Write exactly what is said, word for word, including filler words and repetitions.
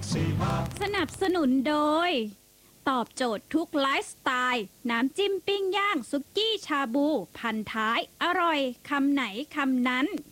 สนับสนุนโดยตอบโจทย์ทุกไลฟ์สไตล์น้ำจิ้มปิ้งย่างซุกี้ชาบูพันท้ายอร่อยคำไหนคำนั้น